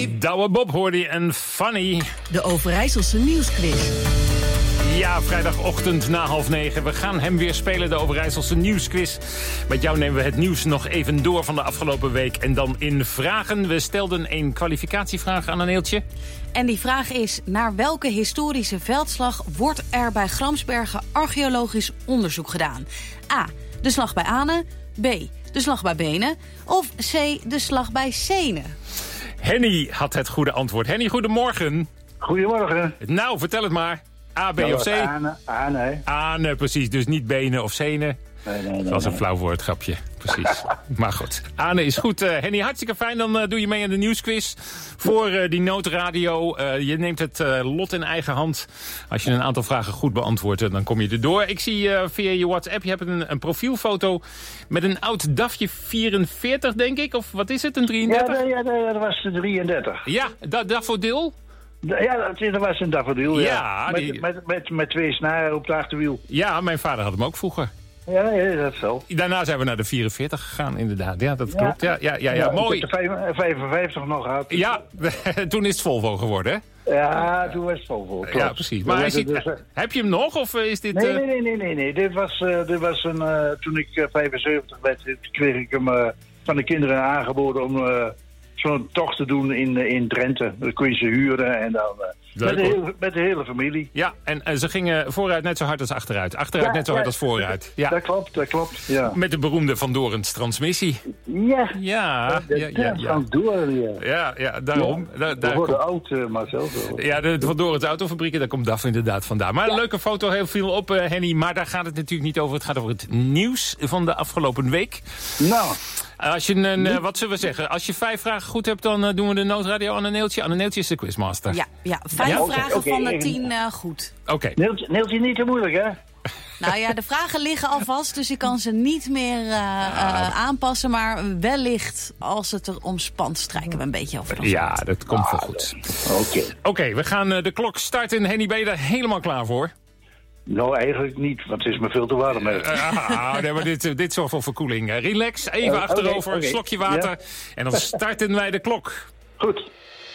Douwe Bob hoorde je en Funny. De Overijsselse Nieuwsquiz. Ja, vrijdagochtend na 8:30. We gaan hem weer spelen, de Overijsselse Nieuwsquiz. Met jou nemen we het nieuws nog even door van de afgelopen week. En dan in vragen. We stelden een kwalificatievraag aan Aneeltje. En die vraag is, naar welke historische veldslag wordt er bij Gramsbergen archeologisch onderzoek gedaan? A, de slag bij Aane. B, de slag bij Benen. Of C, de slag bij Sene. Henny had het goede antwoord. Henny, goedemorgen. Goedemorgen. Nou, vertel het maar. A, B of C? Aane, precies. Dus niet Benen of Sene. Nee. Dat was een flauw woordgrapje. Precies. Maar goed. Aane is goed. Henny, hartstikke fijn. Dan doe je mee aan de nieuwsquiz. Voor die noodradio. Je neemt het lot in eigen hand. Als je een aantal vragen goed beantwoordt, dan kom je erdoor. Ik zie via je WhatsApp, je hebt een profielfoto met een oud DAFje 44, denk ik. Of wat is het, een 33? Ja, dat was de 33. Ja, daffodil? Ja, dat was een daffodil, ja. Met twee snaren op het achterwiel. Ja, mijn vader had hem ook vroeger. Ja, dat zo. Daarna zijn we naar de 44 gegaan, inderdaad. Ja, dat klopt. Ja, mooi. Ik heb de 55 nog gehad. Ja, toen is het Volvo geworden, hè? Ja, toen was het Volvo. Klopt. Ja, precies. Maar heb je hem nog, of is dit... Nee. Dit was een... toen ik 75 werd, kreeg ik hem van de kinderen aangeboden om zo'n tocht te doen in Drenthe. Dan kon je ze huren en dan... Met de hele familie. Ja, en ze gingen vooruit net zo hard als achteruit. Achteruit net zo hard als vooruit. Ja. Dat klopt. Ja. Met de beroemde Van Dorens transmissie. Ja. Van Dorens, ja, daarom. Ja, daar worden oud, Marcel. Ja, de Van Dorens autofabrieken, daar komt DAF inderdaad vandaan. Maar een leuke foto, heel veel op, Henny. Maar daar gaat het natuurlijk niet over. Het gaat over het nieuws van de afgelopen week. Nou... Als je wat zullen we zeggen? Als je 5 vragen goed hebt, dan doen we de noodradio aan Neeltje. Anne Neeltje is de quizmaster. Ja, 5 vragen van de 10 goed. Oké. Neeltje niet te moeilijk, hè? Nou ja, de vragen liggen al vast, dus ik kan ze niet meer aanpassen. Maar wellicht, als het erom spant, strijken we een beetje over de Ja, dat komt wel goed. Oké, we gaan de klok starten. Henny, ben je daar helemaal klaar voor? Nou, eigenlijk niet, want het is me veel te warm. Nee, maar dit zorgt voor verkoeling. Relax, even achterover, een slokje water. Ja. En dan starten wij de klok. Goed.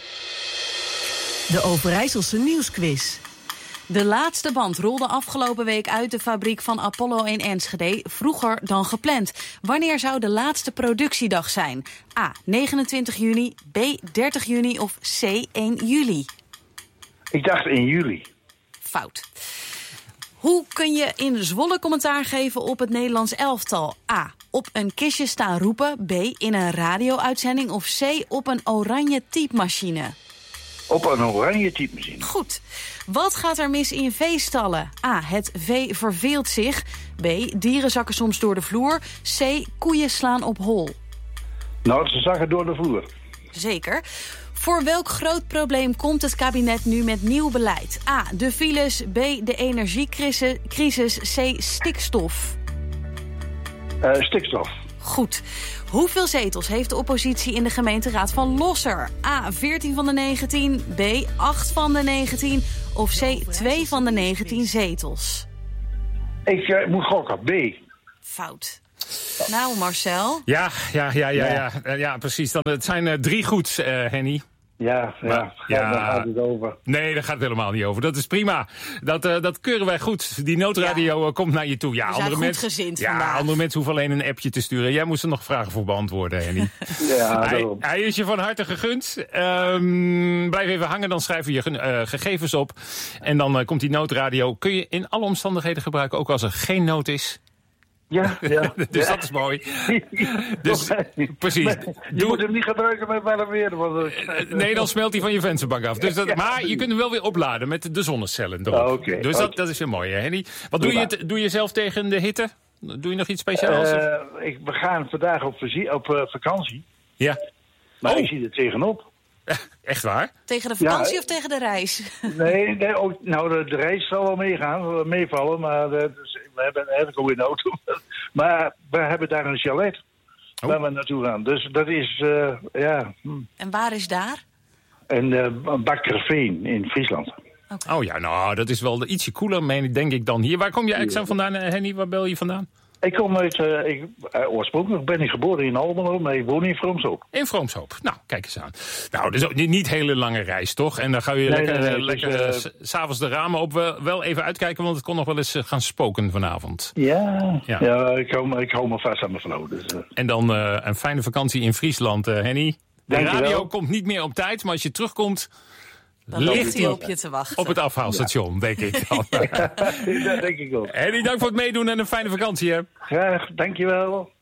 De Overijsselse Nieuwsquiz. De laatste band rolde afgelopen week uit de fabriek van Apollo in Enschede, vroeger dan gepland. Wanneer zou de laatste productiedag zijn? A, 29 juni, B, 30 juni of C, 1 juli? Ik dacht 1 juli. Fout. Hoe kun je in Zwolle commentaar geven op het Nederlands elftal? A, op een kistje staan roepen. B, in een radio-uitzending. Of C, op een oranje typemachine. Op een oranje typemachine. Goed. Wat gaat er mis in veestallen? A, het vee verveelt zich. B, dieren zakken soms door de vloer. C, koeien slaan op hol. Nou, ze zakken door de vloer. Zeker. Voor welk groot probleem komt het kabinet nu met nieuw beleid? A, de files. B, de energiecrisis. C, stikstof. Stikstof. Goed. Hoeveel zetels heeft de oppositie in de gemeenteraad van Losser? A, 14 van de 19. B, 8 van de 19. Of C, 2 van de 19 zetels? Ik moet gokken. B. Fout. Nou, Marcel. Ja, precies. Het zijn 3 goed, Henny. Ja, daar gaat het over. Nee, daar gaat het helemaal niet over. Dat is prima. Dat keuren wij goed. Die noodradio komt naar je toe. Ja, andere mensen hoeven alleen een appje te sturen. Jij moest er nog vragen voor beantwoorden, Henny. Hij is je van harte gegund. Blijf even hangen, dan schrijven we je gegevens op. En dan komt die noodradio. Kun je in alle omstandigheden gebruiken, ook als er geen nood is. Ja. Dus dat is mooi. Dus, precies. Je moet hem niet gebruiken met warm weer. Nee, dan smelt hij van je vensterbank af. Dus maar je kunt hem wel weer opladen met de zonnecellen erop. Dus dat is weer mooi, hè, Henny. Wat doe je zelf tegen de hitte? Doe je nog iets speciaals? We gaan vandaag op vakantie. Ja. Maar ik zie er tegenop. Echt waar? Tegen de vakantie of tegen de reis? Nee, de reis zal wel meevallen, maar we hebben eigenlijk ook een auto. Maar we hebben daar een chalet waar we naartoe gaan. Dus dat is, En waar is daar? Een Bakkerveen in Friesland. Okay. Oh ja, nou, dat is wel ietsje cooler, denk ik dan hier. Waar kom je eigenlijk vandaan, Henny? Waar bel je vandaan? Ik kom uit, oorspronkelijk ben ik geboren in Almelo, maar ik woon in Vroomshoop. In Vroomshoop. Nou, kijk eens aan. Nou, dus ook niet hele lange reis, toch? En dan ga je lekker s'avonds de ramen op wel even uitkijken, want het kon nog wel eens gaan spoken vanavond. Ja, ik hou me vast aan mijn vrouw. Dus, En dan een fijne vakantie in Friesland, Henny. De radio komt niet meer op tijd, maar als je terugkomt... Dan ligt hij op je te wachten. Op het afhaalstation, denk ik dan. Dat denk ik ook. Henny, dank voor het meedoen en een fijne vakantie, hè? Graag, dankjewel.